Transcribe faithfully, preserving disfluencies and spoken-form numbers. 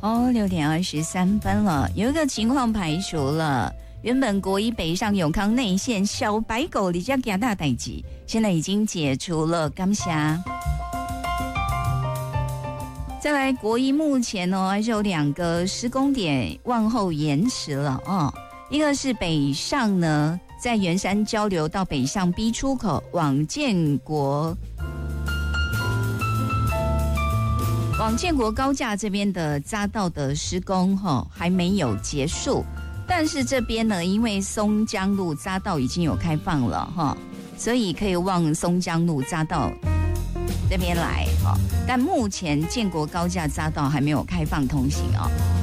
哦，六点二十三分了，有一个情况排除了。原本国一北上永康内线小白狗离家加大代志，现在已经解除了，感谢。再来，国一目前呢还是有两个施工点往后延迟了哦，一个是北上呢，在圆山交流到北上 B 出口往建国。往建国高架这边的匝道的施工齁还没有结束，但是这边呢，因为松江路匝道已经有开放了齁，所以可以往松江路匝道这边来齁，但目前建国高架匝道还没有开放通行哦。